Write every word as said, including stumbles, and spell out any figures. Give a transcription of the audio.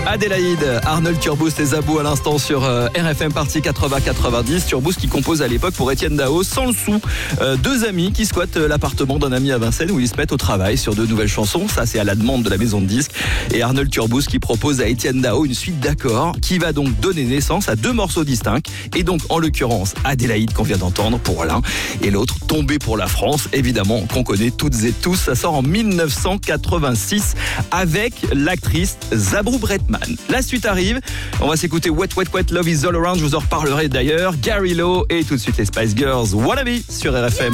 Adélaïde, Arnold Turboost et Zabou à l'instant sur euh, R F M Party quatre-vingts quatre-vingt-dix. Turboost qui compose à l'époque pour Étienne Dao sans le sou. Euh, deux amis qui squattent l'appartement d'un ami à Vincennes où ils se mettent au travail sur de nouvelles chansons. Ça, c'est à la demande de la maison de disques. Et Arnold Turboost qui propose à Étienne Dao une suite d'accords qui va donc donner naissance à deux morceaux distincts. Et donc, en l'occurrence, Adélaïde qu'on vient d'entendre pour l'un et l'autre, Tombé pour la France, évidemment, qu'on connaît toutes et tous. Ça sort en dix-neuf cent quatre-vingt-six avec l'actrice Zabou Bretman. La suite arrive. On va s'écouter Wet Wet Wet Love Is All Around. Je vous en reparlerai d'ailleurs. Gary Lowe et tout de suite les Spice Girls. Wannabe sur R F M.